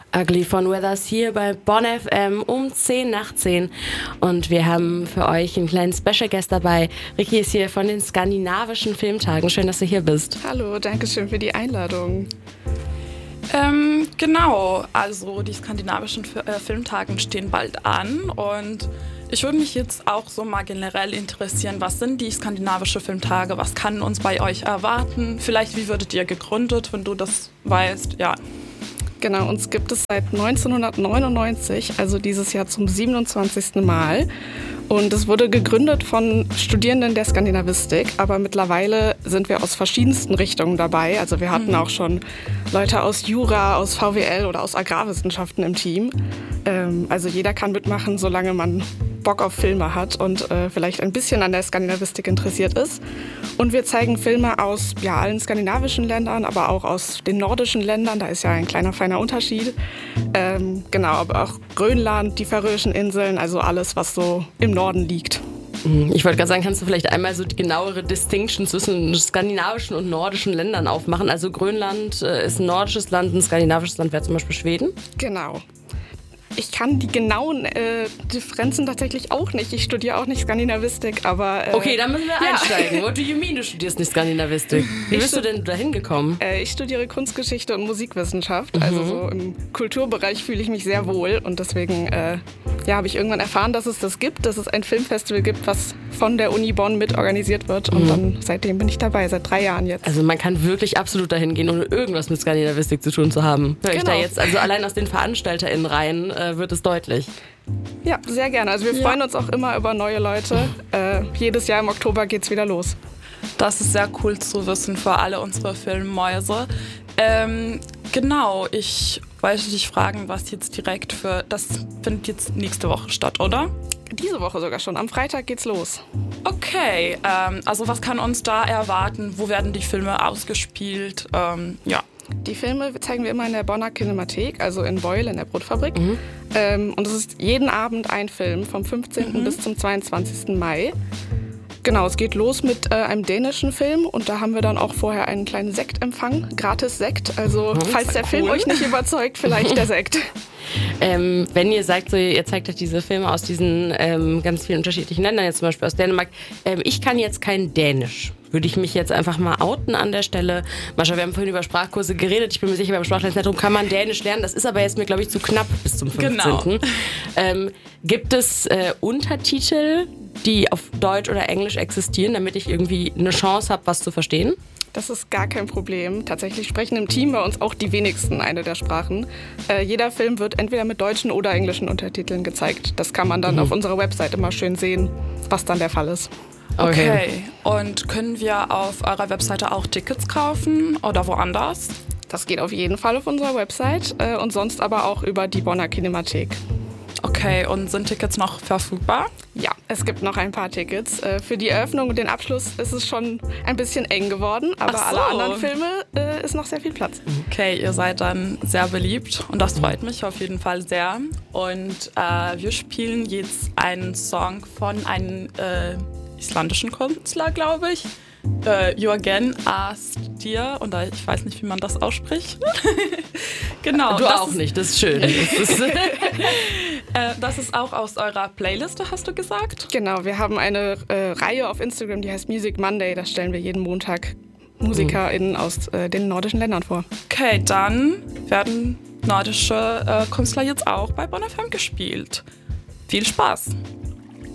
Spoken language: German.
Ugly von Weathers hier bei Bonn FM um 10 nach 10 und wir haben für euch einen kleinen Special Guest dabei. Ricky ist hier von den skandinavischen Filmtagen. Schön, dass du hier bist. Hallo, danke schön für die Einladung. Genau, also die skandinavischen Filmtagen stehen bald an und ich würde mich jetzt auch so mal generell interessieren, was sind die skandinavischen Filmtage, was kann uns bei euch erwarten? Vielleicht, wie würdet ihr gegründet, wenn du das weißt? Ja. Genau, uns gibt es seit 1999, also dieses Jahr zum 27. Mal. Und es wurde gegründet von Studierenden der Skandinavistik, aber mittlerweile sind wir aus verschiedensten Richtungen dabei. Also wir hatten auch schon Leute aus Jura, aus VWL oder aus Agrarwissenschaften im Team. Also jeder kann mitmachen, solange man Bock auf Filme hat und vielleicht ein bisschen an der Skandinavistik interessiert ist. Und wir zeigen Filme aus allen skandinavischen Ländern, aber auch aus den nordischen Ländern. Da ist ja ein kleiner, feiner Unterschied. Genau, aber auch Grönland, die Färöischen Inseln, also alles, was so im Norden liegt. Ich wollte gerade sagen, kannst du vielleicht einmal so die genauere Distinction zwischen skandinavischen und nordischen Ländern aufmachen? Also Grönland ist ein nordisches Land, ein skandinavisches Land wäre zum Beispiel Schweden. Genau. Ich kann die genauen Differenzen tatsächlich auch nicht. Ich studiere auch nicht Skandinavistik, aber... okay, dann müssen wir einsteigen. What do you mean, du studierst nicht Skandinavistik? Wie bist du denn dahin gekommen? Ich studiere Kunstgeschichte und Musikwissenschaft. Also so im Kulturbereich fühle ich mich sehr wohl. Und deswegen habe ich irgendwann erfahren, dass es das gibt, dass es ein Filmfestival gibt, was von der Uni Bonn mit organisiert wird. Und dann seitdem bin ich dabei, seit 3 Jahren jetzt. Also man kann wirklich absolut dahin gehen, ohne irgendwas mit Skandinavistik zu tun zu haben. Hör ich da jetzt, also allein aus den VeranstalterInnen-Reihen wird es deutlich. Ja, sehr gerne. Also wir freuen uns auch immer über neue Leute. Jedes Jahr im Oktober geht's wieder los. Das ist sehr cool zu wissen für alle unsere Filmmäuse. Genau, ich wollte dich fragen, was jetzt direkt das findet jetzt nächste Woche statt, oder? Diese Woche sogar schon. Am Freitag geht's los. Okay, also was kann uns da erwarten? Wo werden die Filme ausgespielt? Die Filme zeigen wir immer in der Bonner Kinemathek, also in Beul, in der Brotfabrik. Und es ist jeden Abend ein Film, vom 15. bis zum 22. Mai. Genau, es geht los mit einem dänischen Film und da haben wir dann auch vorher einen kleinen Sektempfang, gratis Sekt. Also falls der Film euch nicht überzeugt, vielleicht der Sekt. Wenn ihr sagt, so, ihr zeigt euch diese Filme aus diesen ganz vielen unterschiedlichen Ländern, jetzt zum Beispiel aus Dänemark, ich kann jetzt kein Dänisch. Würde ich mich jetzt einfach mal outen an der Stelle. Mascha, wir haben vorhin über Sprachkurse geredet. Ich bin mir sicher, beim Sprachlernzentrum kann man Dänisch lernen. Das ist aber jetzt mir, glaube ich, zu knapp bis zum 15. Genau. Gibt es Untertitel, die auf Deutsch oder Englisch existieren, damit ich irgendwie eine Chance habe, was zu verstehen? Das ist gar kein Problem. Tatsächlich sprechen im Team bei uns auch die wenigsten eine der Sprachen. Jeder Film wird entweder mit deutschen oder englischen Untertiteln gezeigt. Das kann man dann auf unserer Website immer schön sehen, was dann der Fall ist. Okay. Und können wir auf eurer Webseite auch Tickets kaufen oder woanders? Das geht auf jeden Fall auf unserer Website und sonst aber auch über die Bonner Kinemathek. Okay, und sind Tickets noch verfügbar? Ja, es gibt noch ein paar Tickets. Für die Eröffnung und den Abschluss ist es schon ein bisschen eng geworden, aber alle anderen Filme ist noch sehr viel Platz. Okay, ihr seid dann sehr beliebt und das freut mich auf jeden Fall sehr. Und wir spielen jetzt einen Song von einem islandischen Künstler, glaube ich. Jörgen Astir, und ich weiß nicht, wie man das ausspricht. Genau. Du auch nicht, das ist schön. Das ist auch aus eurer Playliste, hast du gesagt? Genau, wir haben eine Reihe auf Instagram, die heißt Music Monday. Da stellen wir jeden Montag MusikerInnen aus den nordischen Ländern vor. Okay, dann werden nordische Künstler jetzt auch bei Bonn FM gespielt. Viel Spaß!